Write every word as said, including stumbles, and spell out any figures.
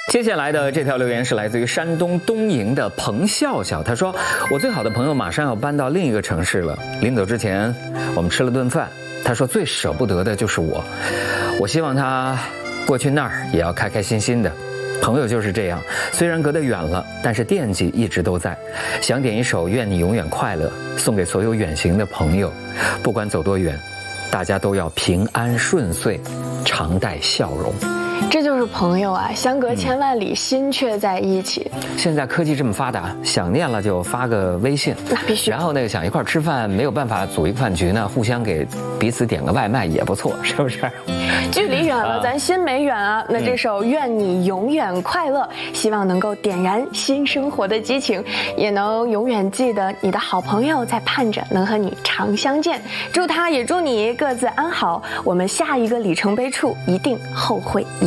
接下来的这条留言是来自于山东东营的彭笑笑，他说：“我最好的朋友马上要搬到另一个城市了，临走之前我们吃了顿饭，他说最舍不得的就是我，我希望他过去那儿也要开开心心的。朋友就是这样，虽然隔得远了，但是惦记一直都在。想点一首《愿你永远快乐》，送给所有远行的朋友，不管走多远，大家都要平安顺遂，常带笑容。” 这就是朋友啊，相隔千万里，嗯、心却在一起。 现在科技这么发达，想念了就发个微信， 那必须。 然后那个想一块吃饭，没有办法组一个饭局呢，互相给彼此点个外卖也不错，是不是？ 距离远了，啊、咱心没远啊。那这首《愿你永远快乐》，希望能够点燃新生活的激情，也能永远记得你的好朋友在盼着能和你常相见。祝他也祝你各自安好。我们下一个里程碑处一定后会。